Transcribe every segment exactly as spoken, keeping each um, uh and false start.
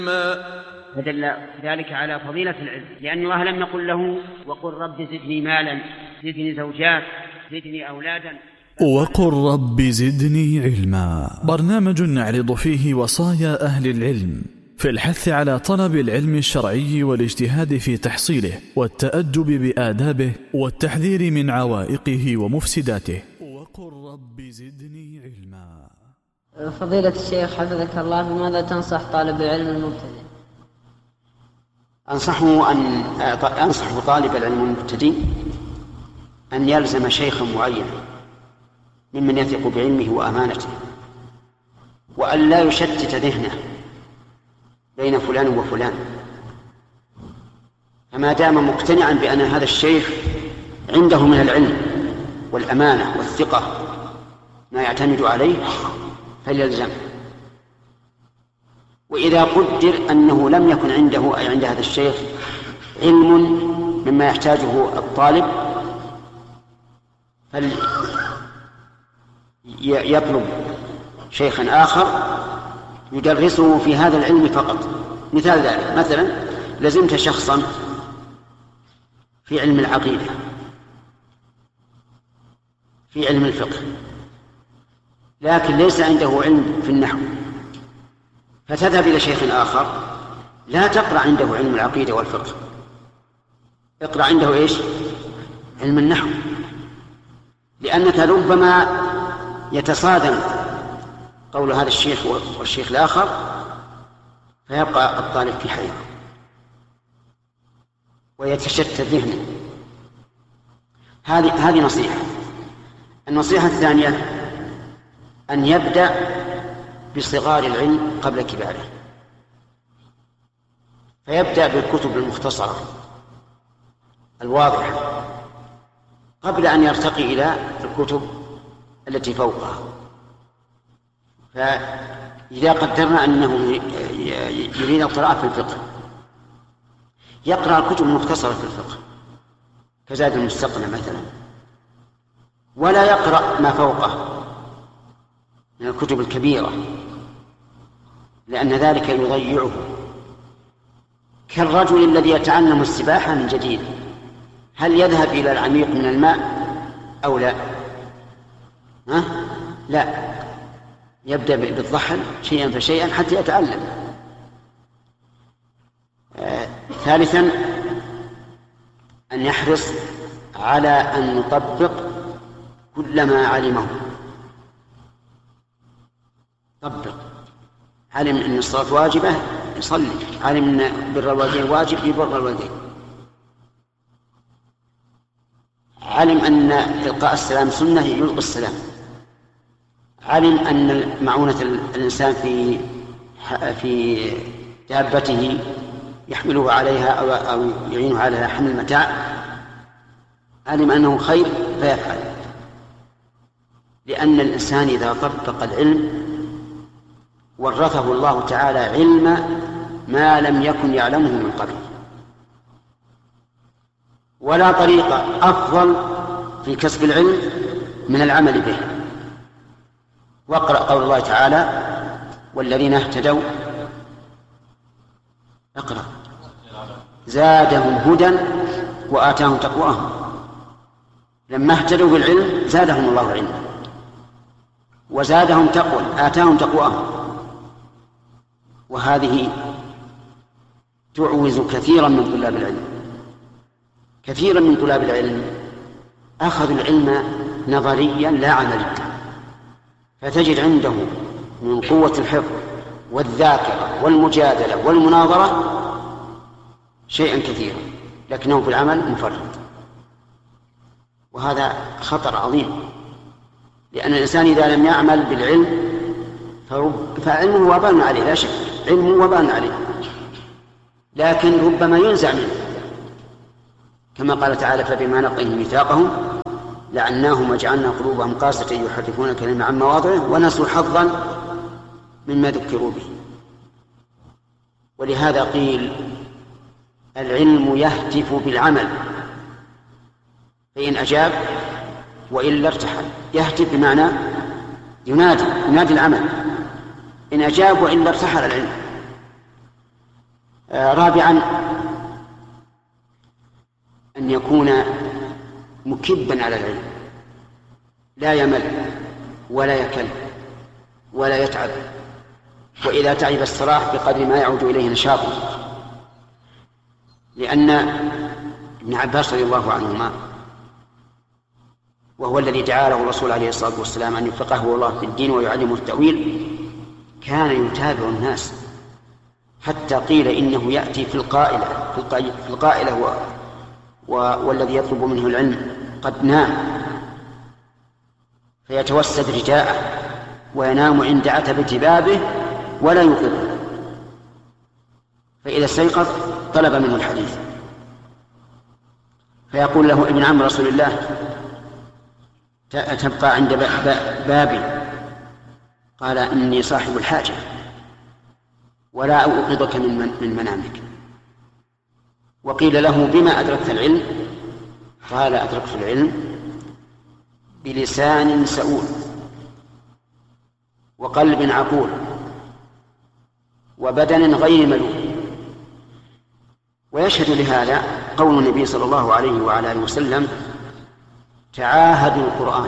فدل ذلك على فضيلة العلم، لأن الله لم يقل له وقل رب زدني مالا، زدني زوجات، زدني أولادا، وقل رب زدني علما. برنامج نعرض فيه وصايا أهل العلم في الحث على طلب العلم الشرعي والاجتهاد في تحصيله والتأدب بآدابه والتحذير من عوائقه ومفسداته. وقل رب زدني علما. فضيلة الشيخ حفظك الله، بماذا تنصح طالب العلم المبتدئ؟ أنصحه أن أنصح طالب العلم المبتدئ أن يلزم شيخا معين ممن يثق بعلمه وأمانته، وأن لا يشتت ذهنه بين فلان وفلان، فما دام مقتنعا بأن هذا الشيخ عنده من العلم والأمانة والثقة ما يعتمد عليه فليلزمه. وإذا قدر أنه لم يكن عنده أي عند هذا الشيخ علم مما يحتاجه الطالب فليطلب شيخا آخر يدرسه في هذا العلم فقط. مثال ذلك، مثلا لزمت شخصا في علم العقيدة، في علم الفقه، لكن ليس عنده علم في النحو، فتذهب إلى شيخ آخر لا تقرأ عنده علم العقيدة والفقه، اقرأ عنده إيش؟ علم النحو، لأنك ربما يتصادم قول هذا الشيخ والشيخ الآخر فيبقى الطالب في حيرة ويتشتت ذهنه. هذه هذه نصيحة. النصيحة الثانية أن يبدأ بصغار العلم قبل كباره، فيبدأ بالكتب المختصرة الواضحة قبل أن يرتقي إلى الكتب التي فوقها. فإذا قدرنا أنه يريد القراءة في الفقه يقرأ الكتب المختصرة في الفقه كزاد المستقنع مثلا، ولا يقرأ ما فوقه من الكتب الكبيرة، لأن ذلك يضيعه، كالرجل الذي يتعلم السباحة من جديد، هل يذهب إلى العميق من الماء أو لا؟ ها؟ لا، يبدأ بالضحل شيئا فشيئا حتى يتعلم. آه، ثالثا أن يحرص على أن يطبق كل ما علمه. طبق، علم أن الصلاة واجبة يصلي، علم أن بر الوالدين واجب يبر الوالدين، علم أن إلقاء السلام سنة يلقي السلام، علم أن معونة الإنسان في في دابته يحمله عليها أو أو يعينه على حمل المتاع، علم أنه خير فيفعل، لأن الإنسان إذا طبق العلم ورثه الله تعالى علم ما لم يكن يعلمه من قبل. ولا طريق أفضل في كسب العلم من العمل به. واقرأ قول الله تعالى والذين اهتدوا اقرأ زادهم هدى وآتاهم تقواهم. لما اهتدوا بالعلم زادهم الله علما وزادهم تقوى، آتاهم تقواهم. وهذه تعوز كثيرا من طلاب العلم. كثيرا من طلاب العلم أخذوا العلم نظريا لا عمليا، فتجد عنده من قوة الحفظ والذاكرة والمجادلة والمناظرة شيئا كثيرا، لكنه في العمل مفرط، وهذا خطر عظيم. لأن الإنسان إذا لم يعمل بالعلم فعلمه وبال عليه، لا شك علمه وبال عليه، لكن ربما ينزع منه، كما قال تعالى فبما نقضهم ميثاقهم لعناهم وجعلنا قلوبهم قاسية يحرفون الكلمة عن مواضعه ونسوا حظا مما ذكروا به. ولهذا قيل العلم يهتف بالعمل، فإن أجاب وإلا ارتحل. يهتف بمعنى ينادي، ينادي العمل، إن أجاب وإلا ارتحل العلم. آه رابعا أن يكون مكبا على العلم، لا يمل ولا يكل ولا يتعب، وإذا تعب استراح بقدر ما يعود إليه نشاطه. لأن ابن عباس رضي الله عنهما، وهو الذي دعا له الرسول عليه الصلاة والسلام أن يفقهه الله في الدين ويعلمه التأويل، كان يتابع الناس حتى قيل إنه يأتي في القائلة في القائلة والذي يطلب منه العلم قد نام فيتوسد رداءه وينام عند عتبة بابه ولا يوقظه، فإذا استيقظ طلب منه الحديث، فيقول له ابن عم رسول الله تبقى عند بابي؟ قال إني صاحب الحاجة ولا أوقظك من منامك. وقيل له بما أدركت العلم؟ قال أدركت العلم بلسان سؤول وقلب عقول وبدن غير ملول. ويشهد لهذا قول النبي صلى الله عليه وعلى آله وسلم: تعاهدوا القرآن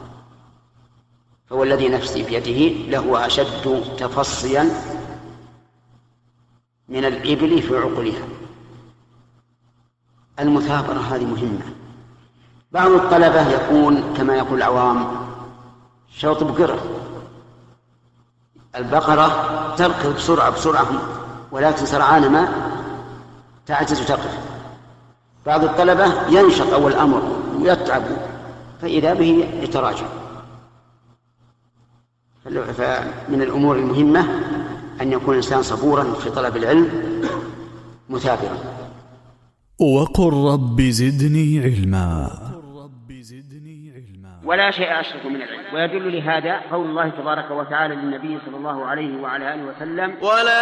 فهو الذي نفسي بيده لهو أشد تفصيا من الإبل في عقلها. المثابرة هذه مهمة. بعض الطلبة يكون كما يقول العوام شوط بقرة، البقرة تركض بسرعة بسرعة ولكن سرعان ما تعجز تقف. بعض الطلبة ينشط أول الأمر ويتعب فإذا به يتراجع. فمن الأمور المهمة أن يكون الإنسان صبورا في طلب العلم مثابرا. وقل رب زدني علما. ولا شيء أشرف من العلم. ويدل لهذا قول الله تبارك وتعالى للنبي صلى الله عليه وعلى آله وسلم: ولا